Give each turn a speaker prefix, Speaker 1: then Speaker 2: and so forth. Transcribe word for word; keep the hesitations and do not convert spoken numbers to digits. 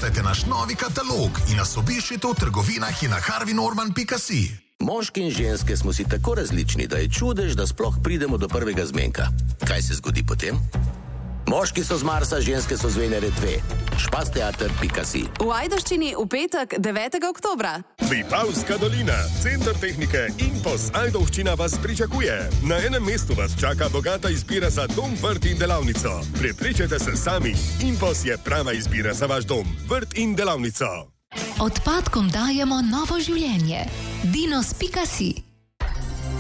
Speaker 1: Pogledajte naš novi katalog in nas obiščite v trgovinah in na harvey norman pika si.
Speaker 2: Moški in ženske smo si tako različni, da je čudež, da sploh pridemo do prvega zmenka. Kaj se zgodi potem? Moški so z Marsa, ženske so z Venere dve. špasteater pika si.
Speaker 3: V Ajdovščini v petek devetega oktobra.
Speaker 4: Vipavska dolina, center tehnike Impos Ajdovščina vas pričakuje. Na enem mestu vas čaka bogata izbira za dom, vrt in delavnico. Prepričajte se sami, Impos je prava izbira za vaš dom, vrt in delavnico.
Speaker 5: Odpadkom dajemo novo življenje. dinos pika si